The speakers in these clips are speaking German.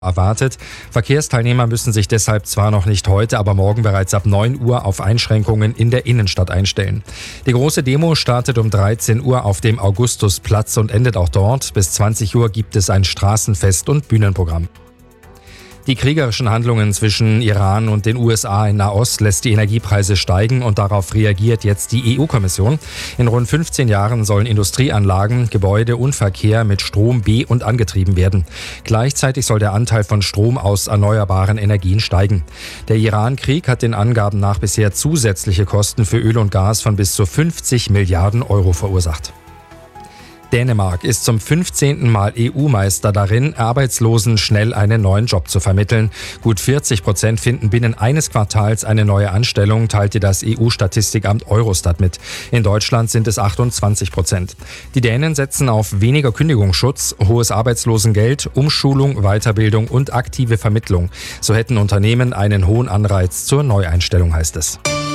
erwartet. Verkehrsteilnehmer müssen sich deshalb zwar noch nicht heute, aber morgen bereits ab 9 Uhr auf Einschränkungen in der Innenstadt einstellen. Die große Demo startet um 13 Uhr auf dem Augustusplatz und endet auch dort. Bis 20 Uhr gibt es ein Straßenfest und Bühnenprogramm. Die kriegerischen Handlungen zwischen Iran und den USA in Nahost lässt die Energiepreise steigen und darauf reagiert jetzt die EU-Kommission. In rund 15 Jahren sollen Industrieanlagen, Gebäude und Verkehr mit Strom be- und angetrieben werden. Gleichzeitig soll der Anteil von Strom aus erneuerbaren Energien steigen. Der Iran-Krieg hat den Angaben nach bisher zusätzliche Kosten für Öl und Gas von bis zu 50 Milliarden Euro verursacht. Dänemark ist zum 15. Mal EU-Meister darin, Arbeitslosen schnell einen neuen Job zu vermitteln. Gut 40% finden binnen eines Quartals eine neue Anstellung, teilte das EU-Statistikamt Eurostat mit. In Deutschland sind es 28%. Die Dänen setzen auf weniger Kündigungsschutz, hohes Arbeitslosengeld, Umschulung, Weiterbildung und aktive Vermittlung. So hätten Unternehmen einen hohen Anreiz zur Neueinstellung, heißt es.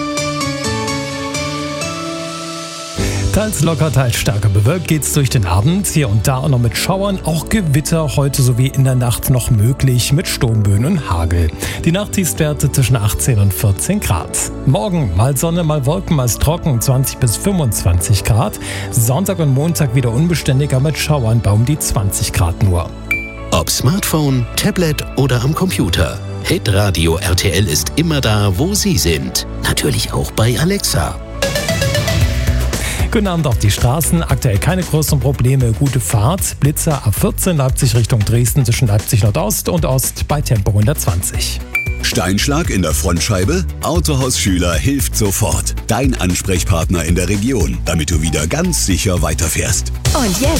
Teils locker, teils stärker bewölkt geht's durch den Abend. Hier und da auch noch mit Schauern, auch Gewitter heute sowie in der Nacht noch möglich mit Sturmböen und Hagel. Die Nachttiefstwerte zwischen 18 und 14 Grad. Morgen mal Sonne, mal Wolken, mal trocken, 20 bis 25 Grad. Sonntag und Montag wieder unbeständiger mit Schauern bei um die 20 Grad nur. Ob Smartphone, Tablet oder am Computer. Hitradio RTL ist immer da, wo Sie sind. Natürlich auch bei Alexa. Guten Abend auf die Straßen. Aktuell keine großen Probleme. Gute Fahrt. Blitzer A14 Leipzig Richtung Dresden zwischen Leipzig Nordost und Ost bei Tempo 120. Steinschlag in der Frontscheibe? Autohaus Schüler hilft sofort. Dein Ansprechpartner in der Region, damit du wieder ganz sicher weiterfährst. Und jetzt